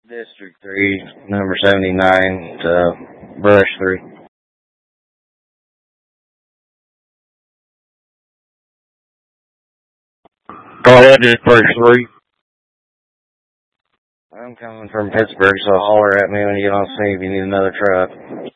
District 3, number 79, Brush 3. Go ahead, just Brush 3. I'm coming from Pittsburgh, so holler at me when you get on scene if you need another truck.